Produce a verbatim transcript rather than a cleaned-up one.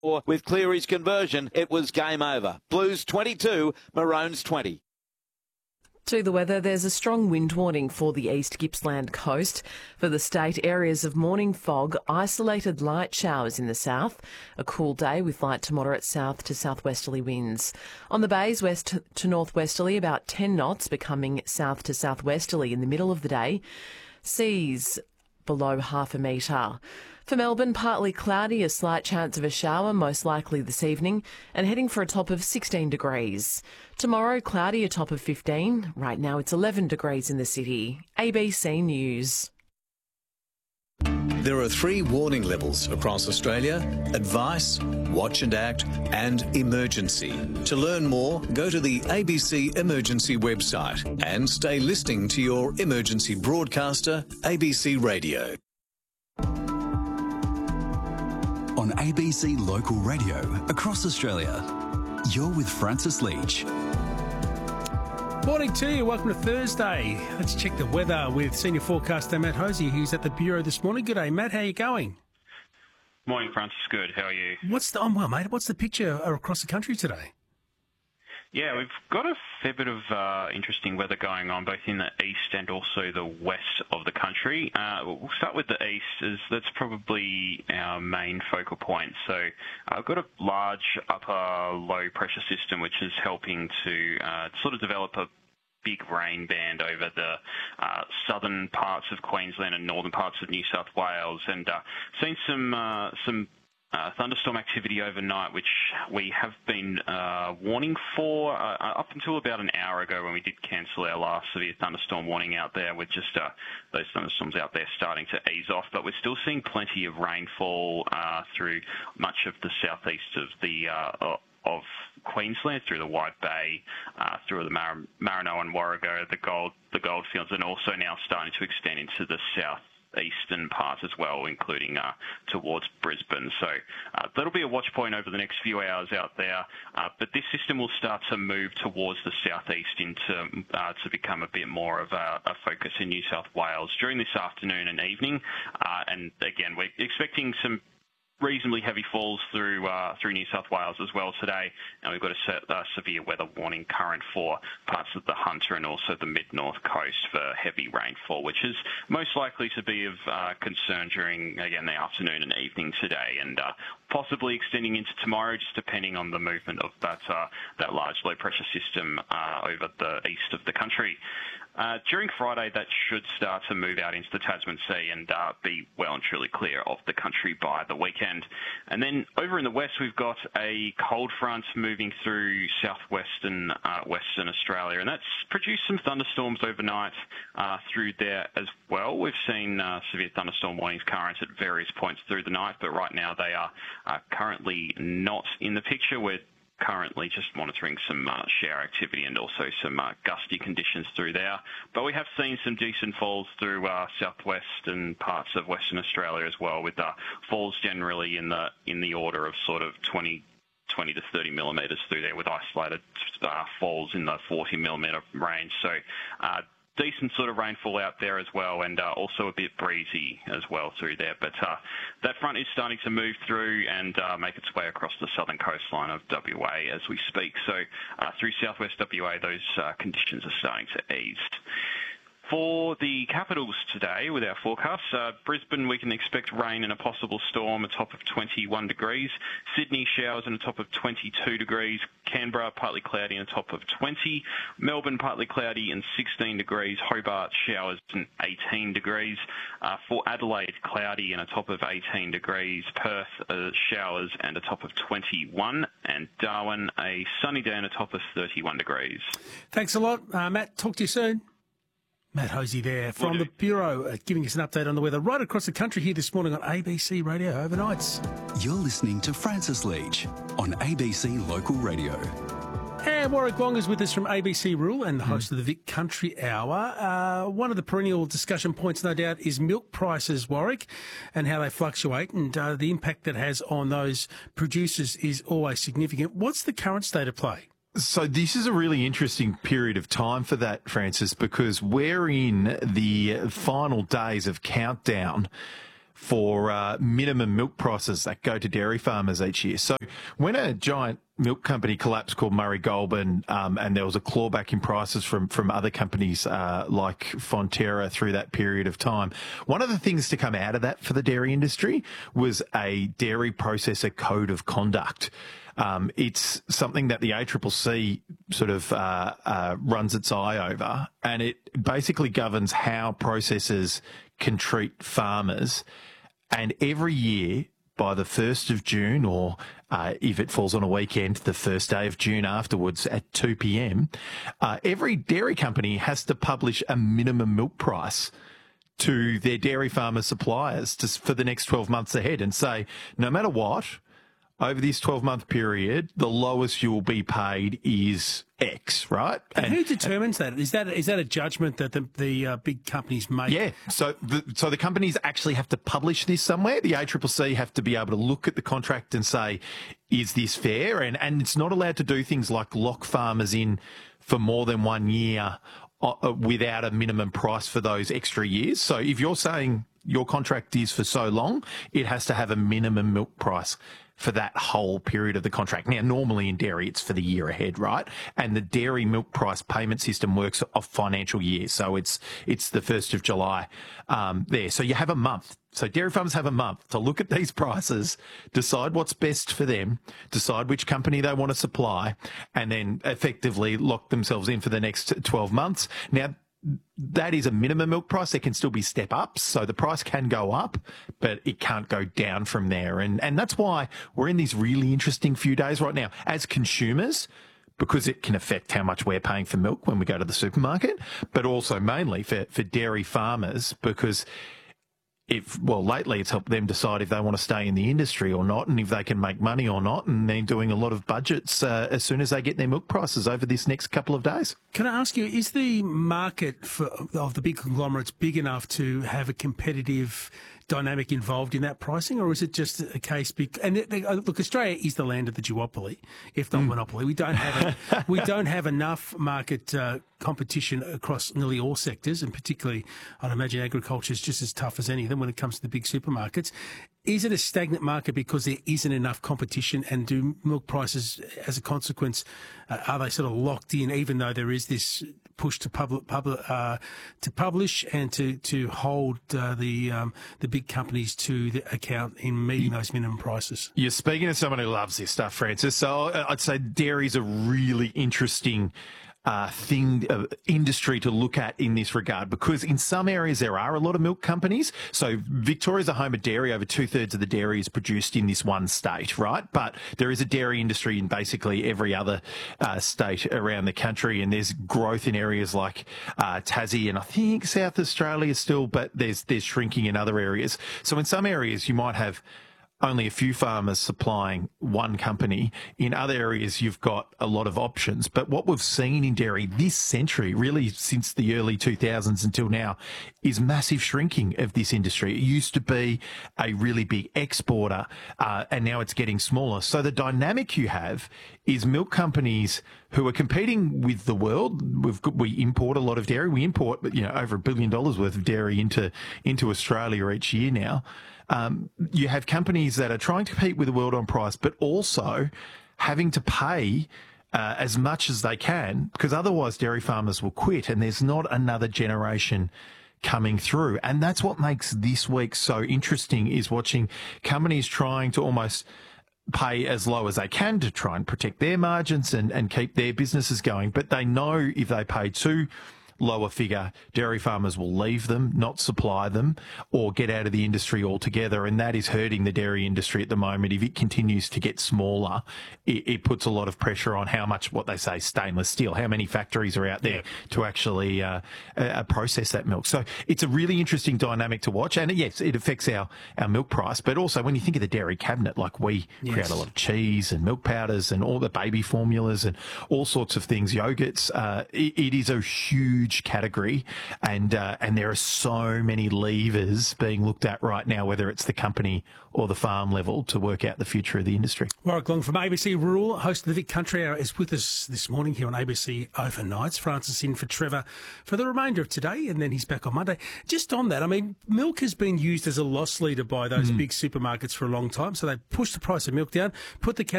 With Cleary's conversion, it was game over. Blues twenty-two, Maroons twenty. To the weather, there's a strong wind warning for the East Gippsland coast. For the state, areas of morning fog, isolated light showers in the south, a cool day with light to moderate south to southwesterly winds. On the bays, west to northwesterly, about ten knots, becoming south to southwesterly in the middle of the day. Seas below half a metre. For Melbourne, partly cloudy, a slight chance of a shower, most likely this evening, and heading for a top of sixteen degrees. Tomorrow, cloudy, a top of fifteen. Right now, it's eleven degrees in the city. A B C News. There are three warning levels across Australia: advice, watch and act, and emergency. To learn more, go to the A B C Emergency website and stay listening to your emergency broadcaster, A B C Radio. On A B C Local Radio across Australia, you're with Francis Leach. Morning to you. Welcome to Thursday. Let's check the weather with senior forecaster Matt Hosey, who's at the Bureau this morning. Good day, Matt. How are you going? Morning, Francis. Good. How are you? What's the, oh, well, mate, what's the picture across the country today? Yeah, we've got a fair bit of uh, interesting weather going on, both in the east and also the west of the country. Uh, we'll start with the east, as that's probably our main focal point. So uh, I've got a large upper low pressure system which is helping to uh, sort of develop a big rain band over the uh, southern parts of Queensland and northern parts of New South Wales, and uh, seen some uh, some Uh, thunderstorm activity overnight, which we have been uh, warning for uh, up until about an hour ago when we did cancel our last severe thunderstorm warning out there, with just uh, those thunderstorms out there starting to ease off. But we're still seeing plenty of rainfall uh, through much of the southeast of the uh, of Queensland, through the White Bay, uh, through the Mar- Marino and Warrego, the gold the goldfields, and also now starting to extend into the south eastern parts as well, including uh, towards Brisbane. So uh, that'll be a watch point over the next few hours out there. Uh, but this system will start to move towards the southeast into uh, to become a bit more of a, a focus in New South Wales during this afternoon and evening. Uh, and again, we're expecting some reasonably heavy falls through uh, through New South Wales as well today, and we've got a se- uh, severe weather warning current for parts of the Hunter and also the mid-north coast for heavy rainfall, which is most likely to be of uh, concern during, again, the afternoon and evening today, and uh, possibly extending into tomorrow, just depending on the movement of that uh, that large low pressure system uh, over the east of the country. Uh, during Friday, that should start to move out into the Tasman Sea and uh, be well and truly clear of the country by the weekend. And then over in the west, we've got a cold front moving through southwestern uh, Western Australia, and that's produced some thunderstorms overnight uh, through there as well. We've seen uh, severe thunderstorm warnings current at various points through the night, but right now they are uh, currently not in the picture. We're currently just monitoring some uh, shower activity and also some uh, gusty conditions through there. But we have seen some decent falls through uh, southwest and parts of Western Australia as well, with uh, falls generally in the in the order of sort of twenty, twenty to thirty millimetres through there, with isolated uh, falls in the forty millimetre range. So uh, decent sort of rainfall out there as well, and uh, also a bit breezy as well through there. But uh, that front is starting to move through and uh, make its way across the southern coastline of W A as we speak. So uh, through southwest W A, those uh, conditions are starting to ease. For the capitals today, with our forecast, uh, Brisbane, we can expect rain and a possible storm, a top of twenty-one degrees. Sydney, showers and a top of twenty-two degrees. Canberra, partly cloudy and a top of twenty. Melbourne, partly cloudy and sixteen degrees. Hobart, showers and eighteen degrees. Uh, for Adelaide, cloudy and a top of eighteen degrees. Perth, uh, showers and a top of twenty-one. And Darwin, a sunny day and a top of thirty-one degrees. Thanks a lot, uh, Matt. Talk to you soon. Matt Hosey there from the Bureau, uh, giving us an update on the weather right across the country here this morning on A B C Radio Overnights. You're listening to Francis Leach on A B C Local Radio. And Warwick Wong is with us from A B C Rural and the host mm. of the Vic Country Hour. Uh, one of the perennial discussion points, no doubt, is milk prices, Warwick, and how they fluctuate, and uh, the impact that has on those producers is always significant. What's the current state of play? So this is a really interesting period of time for that, Francis, because we're in the final days of countdown for uh, minimum milk prices that go to dairy farmers each year. So when a giant milk company collapsed called Murray Goulburn, um, and there was a clawback in prices from, from other companies uh, like Fonterra through that period of time, one of the things to come out of that for the dairy industry was a dairy processor code of conduct. Um, it's something that the A C C C sort of uh, uh, runs its eye over, and it basically governs how processors can treat farmers. And every year, by the first of June, or uh, if it falls on a weekend, the first day of June afterwards at two p.m, uh, every dairy company has to publish a minimum milk price to their dairy farmer suppliers to, for the next twelve months ahead, and say, no matter what, over this twelve-month period, the lowest you will be paid is X, right? And, and who determines that? Is that is that a judgment that the, the uh, big companies make? Yeah, so the, so the companies actually have to publish this somewhere. The A C C C have to be able to look at the contract and say, is this fair? And, and it's not allowed to do things like lock farmers in for more than one year uh, without a minimum price for those extra years. So if you're saying your contract is for so long, it has to have a minimum milk price for that whole period of the contract. Now, normally in dairy, it's for the year ahead, right? And the dairy milk price payment system works off financial year. So it's it's the first of July um, there. So you have a month. So dairy farmers have a month to look at these prices, decide what's best for them, decide which company they want to supply, and then effectively lock themselves in for the next twelve months. Now, that is a minimum milk price. There can still be step ups, so the price can go up, but it can't go down from there. And and that's why we're in these really interesting few days right now as consumers, because it can affect how much we're paying for milk when we go to the supermarket, but also mainly for, for dairy farmers, because if, well, lately it's helped them decide if they want to stay in the industry or not, and if they can make money or not, and they're doing a lot of budgets uh, as soon as they get their milk prices over this next couple of days. Can I ask you, is the market for, of the big conglomerates big enough to have a competitive dynamic involved in that pricing, or is it just a case? Bec- and it, look, Australia is the land of the duopoly, if not mm. monopoly. We don't have a, we don't have enough market uh, competition across nearly all sectors, and particularly, I'd imagine agriculture is just as tough as any of them when it comes to the big supermarkets. Is it a stagnant market because there isn't enough competition, and do milk prices, as a consequence, uh, are they sort of locked in, even though there is this push to public, public uh, to publish and to to hold uh, the um, the big companies to the account in meeting those minimum prices? You're speaking to someone who loves this stuff, Francis. So I'd say dairy is a really interesting Uh, thing, uh, industry to look at in this regard, because in some areas there are a lot of milk companies. So Victoria's a home of dairy. Over two thirds of the dairy is produced in this one state, right? But there is a dairy industry in basically every other uh, state around the country, and there's growth in areas like uh, Tassie and I think South Australia still, but there's there's shrinking in other areas. So in some areas you might have only a few farmers supplying one company. In other areas, you've got a lot of options. But what we've seen in dairy this century, really since the early two thousands until now, is massive shrinking of this industry. It used to be a really big exporter, uh, and now it's getting smaller. So the dynamic you have is milk companies who are competing with the world. We've got, we import a lot of dairy. We import, you know, over a billion dollars worth of dairy into into Australia each year now. Um, you have companies that are trying to compete with the world on price, but also having to pay uh, as much as they can, because otherwise dairy farmers will quit, and there's not another generation coming through. And that's what makes this week so interesting, is watching companies trying to almost pay as low as they can to try and protect their margins and, and keep their businesses going. But they know if they pay too lower figure, dairy farmers will leave them, not supply them, or get out of the industry altogether. And that is hurting the dairy industry at the moment. If it continues to get smaller, it, it puts a lot of pressure on how much, what they say, stainless steel, how many factories are out there yeah. to actually uh, uh, process that milk. So it's a really interesting dynamic to watch. And yes, it affects our, our milk price. But also when you think of the dairy cabinet, like we yes. create a lot of cheese and milk powders and all the baby formulas and all sorts of things, yogurts, uh, it, it is a huge huge category, and uh, and there are so many levers being looked at right now, whether it's the company or the farm level, to work out the future of the industry. Warwick Long from A B C Rural, host of the Vic Country Hour, is with us this morning here on A B C Overnights. Francis in for Trevor for the remainder of today, and then he's back on Monday. Just on that, I mean, milk has been used as a loss leader by those mm. big supermarkets for a long time, so they pushed the price of milk down, put the